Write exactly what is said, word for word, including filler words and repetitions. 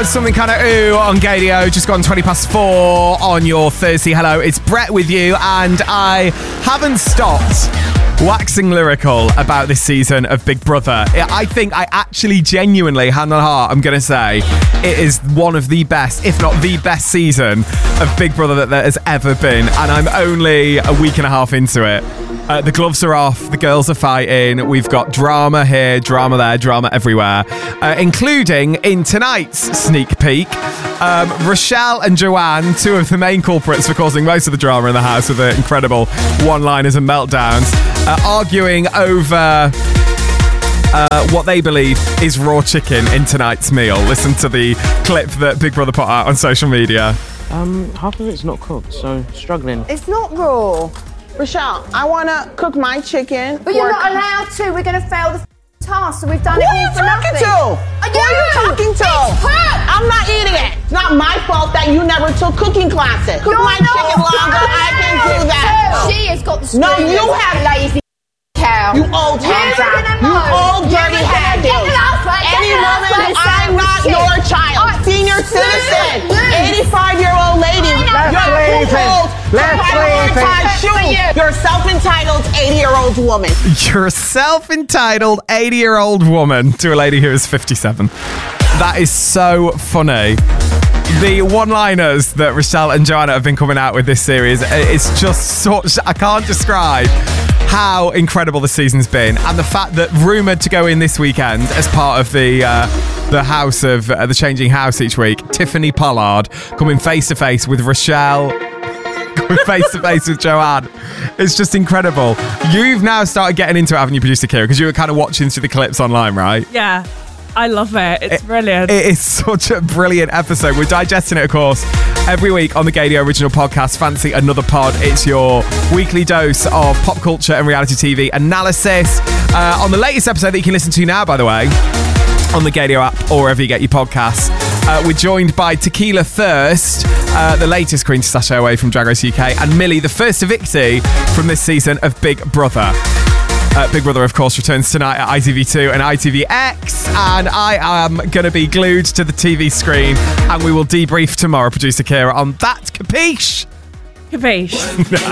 was something kind of ooh on Gadio. Just gone twenty past four on your Thursday. Hello, it's Brett with you, and I haven't stopped waxing lyrical about this season of Big Brother. I think I actually genuinely, hand on heart, I'm going to say it is one of the best, if not the best season of Big Brother that there has ever been. And I'm only a week and a half into it. Uh, the gloves are off, the girls are fighting, we've got drama here, drama there, drama everywhere, uh, including in tonight's sneak peek, um, Rochelle and Joanne, two of the main culprits for causing most of the drama in the house with their incredible one-liners and meltdowns, uh, arguing over uh, what they believe is raw chicken in tonight's meal. Listen to the clip that Big Brother put out on social media. Um, half of it's not cooked, so struggling. It's not raw. Rochelle, I want to cook my chicken. But you're not allowed to. We're going to fail the task, so we've done Who it are you all for talking nothing. to? Who are you talking to? It's her. I'm not eating it. It's not my fault that you never took cooking classes. Cook You're my not chicken longer. I can do that. She has got the spoon. No, you have lazy cow. You old hamster. You old dirty hag. Any woman, I'm not your child. Senior citizen. eighty-five-year-old lady. You're too old. Let's shoes. You're a self-entitled eighty-year-old woman. You're a self-entitled eighty-year-old woman to a lady who is fifty-seven. That is so funny. The one-liners that Rochelle and Joanna have been coming out with this series, it's just such... I can't describe how incredible the season's been, and the fact that rumoured to go in this weekend as part of the uh, the house of uh, the changing house each week, Tiffany Pollard coming face to face with Rochelle, going face to face with Joanne. It's just incredible. You've now started getting into it, haven't you, producer Kira? Because you were kind of watching through the clips online, right? Yeah. I love it. It's it, brilliant. It is such a brilliant episode. We're digesting it, of course, every week on the Gadio Original Podcast. Fancy another pod. It's your weekly dose of pop culture and reality T V analysis. Uh, on the latest episode that you can listen to now, by the way, on the Gadio app or wherever you get your podcasts, uh, we're joined by Tequila Thirst, uh, the latest queen to sashay away from Drag Race U K, and Millie, the first evictee from this season of Big Brother. Uh, Big Brother, of course, returns tonight at I T V two and I T V X, and I am going to be glued to the T V screen, and we will debrief tomorrow, producer Kira, on that. Capiche? Capiche.